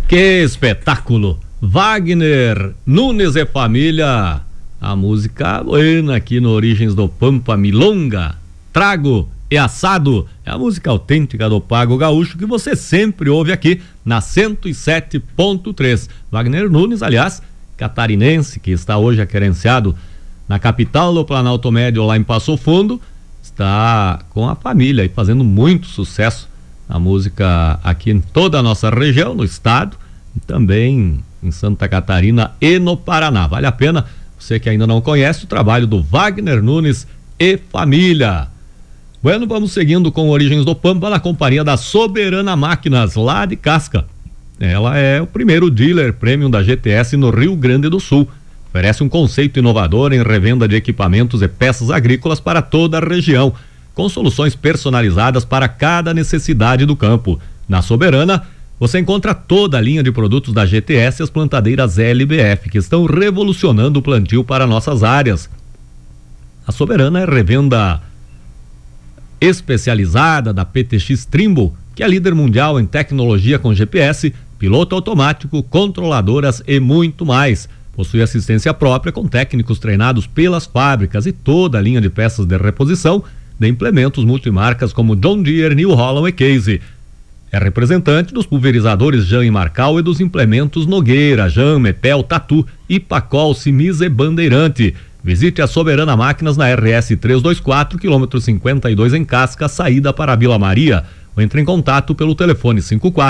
Que espetáculo! Wagner Nunes e família, a música buena aqui no Origens do Pampa, Milonga, Trago e Assado, é a música autêntica do Pago Gaúcho que você sempre ouve aqui na 107.3. Wagner Nunes, aliás, catarinense, que está hoje aquerenciado na capital do Planalto Médio, lá em Passo Fundo, está com a família e fazendo muito sucesso a música aqui em toda a nossa região, no estado, e também em Santa Catarina e no Paraná. Vale a pena, você que ainda não conhece, o trabalho do Wagner Nunes e família. Bueno, vamos seguindo com Origens do Pampa na companhia da Soberana Máquinas, lá de Casca. Ela é o primeiro dealer premium da GTS no Rio Grande do Sul. Oferece um conceito inovador em revenda de equipamentos e peças agrícolas para toda a região, com soluções personalizadas para cada necessidade do campo. Na Soberana, você encontra toda a linha de produtos da GTS e as plantadeiras LBF, que estão revolucionando o plantio para nossas áreas. A Soberana é revenda especializada da PTX Trimble, que é líder mundial em tecnologia com GPS, piloto automático, controladoras e muito mais. Possui assistência própria com técnicos treinados pelas fábricas e toda a linha de peças de reposição de implementos multimarcas como John Deere, New Holland e Case. É representante dos pulverizadores Jan e Marcal e dos implementos Nogueira, Jan, Mepel, Tatu, Ipacol, Simis e Bandeirante. Visite a Soberana Máquinas na RS 324, quilômetro 52 em Casca, saída para Vila Maria. Ou entre em contato pelo telefone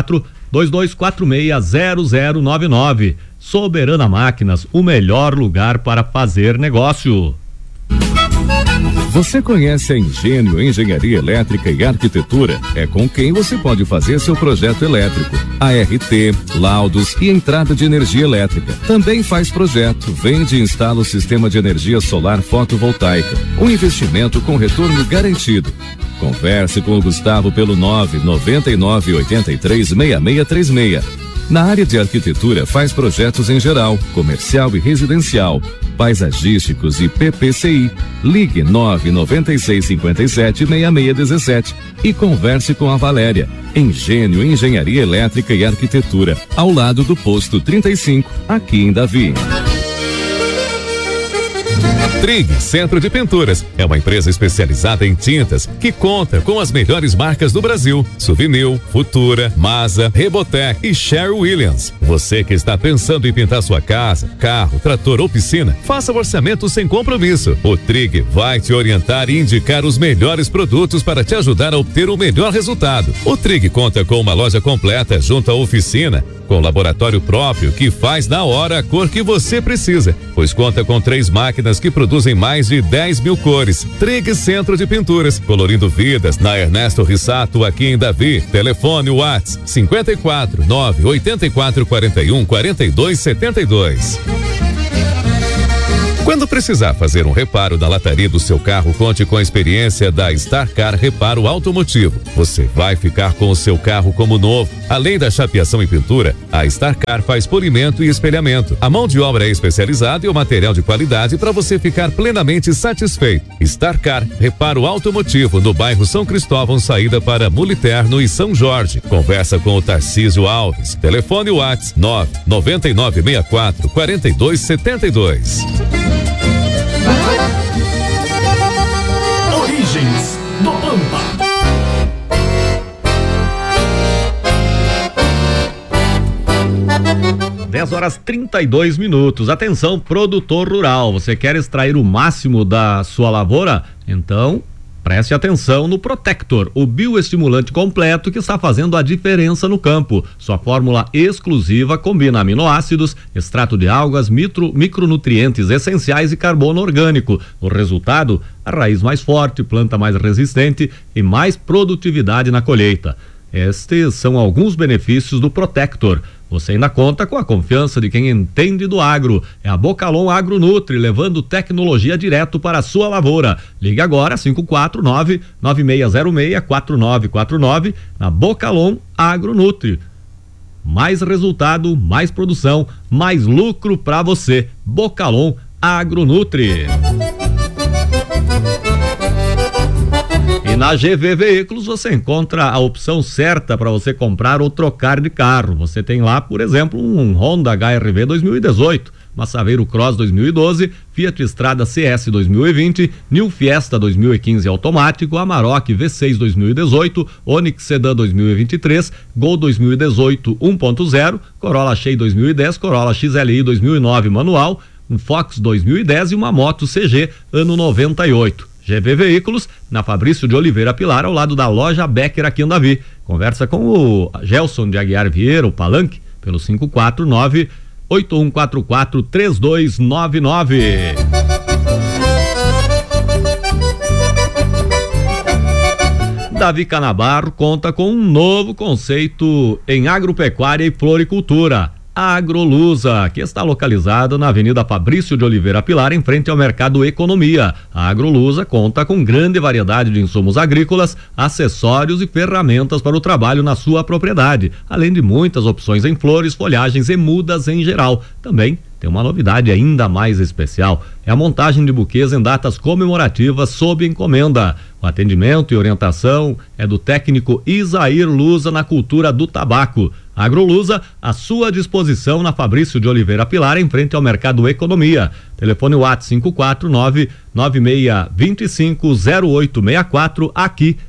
54-2246-0099. Soberana Máquinas, o melhor lugar para fazer negócio. Você conhece a Engenho Engenharia Elétrica e Arquitetura? É com quem você pode fazer seu projeto elétrico, ART, laudos e entrada de energia elétrica. Também faz projeto, vende e instala o sistema de energia solar fotovoltaica. Um investimento com retorno garantido. Converse com o Gustavo pelo 999836636. Na área de arquitetura faz projetos em geral, comercial e residencial, paisagísticos e PPCI. Ligue 996576617 e converse com a Valéria. Engenho Engenharia Elétrica e Arquitetura, ao lado do posto 35, aqui em Davi. Trig Centro de Pinturas é uma empresa especializada em tintas que conta com as melhores marcas do Brasil: Suvinil, Futura, Masa, Rebotec e Sherwin Williams. Você que está pensando em pintar sua casa, carro, trator ou piscina, faça o orçamento sem compromisso. O Trig vai te orientar e indicar os melhores produtos para te ajudar a obter o melhor resultado. O Trig conta com uma loja completa junto à oficina, com laboratório próprio que faz na hora a cor que você precisa, pois conta com 3 máquinas que produzem mais de 10 mil cores. Trig Centro de Pinturas, colorindo vidas, na Ernesto Rissato, aqui em Davi. Telefone WhatsApp 54 984 41 42 72. Quando precisar fazer um reparo da lataria do seu carro, conte com a experiência da Starcar Reparo Automotivo. Você vai ficar com o seu carro como novo. Além da chapeação e pintura, a Starcar faz polimento e espelhamento. A mão de obra é especializada e o material de qualidade para você ficar plenamente satisfeito. Starcar Reparo Automotivo, no bairro São Cristóvão, saída para Muliterno e São Jorge. Conversa com o Tarcísio Alves. Telefone WhatsApp 99964 4272. Origens do Pampa. Dez horas 32 minutos. Atenção, produtor rural. Você quer extrair o máximo da sua lavoura? Então, preste atenção no Protector, o bioestimulante completo que está fazendo a diferença no campo. Sua fórmula exclusiva combina aminoácidos, extrato de algas, micronutrientes essenciais e carbono orgânico. O resultado, a raiz mais forte, planta mais resistente e mais produtividade na colheita. Estes são alguns benefícios do Protector. Você ainda conta com a confiança de quem entende do agro. É a Bocalon Agronutri, levando tecnologia direto para a sua lavoura. Ligue agora 549-9606-4949 na Bocalon Agronutri. Mais resultado, mais produção, mais lucro para você. Bocalon Agronutri. E na GV Veículos você encontra a opção certa para você comprar ou trocar de carro. Você tem lá, por exemplo, um Honda HR-V 2018, uma Saveiro Cross 2012, Fiat Strada CS 2020, New Fiesta 2015 automático, Amarok V6 2018, Onix Sedan 2023, Gol 2018 1.0, Corolla Shea 2010, Corolla XLI 2009 manual, um Fox 2010 e uma moto CG ano 98. GV Veículos, na Fabrício de Oliveira Pilar, ao lado da loja Becker aqui em Davi. Conversa com o Gelson de Aguiar Vieira, o Palanque, pelo 549-8144-3299. Davi Canabarro conta com um novo conceito em agropecuária e floricultura. A Agrolusa, que está localizada na Avenida Fabrício de Oliveira Pilar, em frente ao Mercado Economia. A Agrolusa conta com grande variedade de insumos agrícolas, acessórios e ferramentas para o trabalho na sua propriedade, além de muitas opções em flores, folhagens e mudas em geral. Também tem uma novidade ainda mais especial, é a montagem de buquês em datas comemorativas sob encomenda. O atendimento e orientação é do técnico Isair Lusa na cultura do tabaco. Agrolusa, à sua disposição na Fabrício de Oliveira Pilar, em frente ao Mercado Economia. Telefone WhatsApp 549-9625-0864, aqui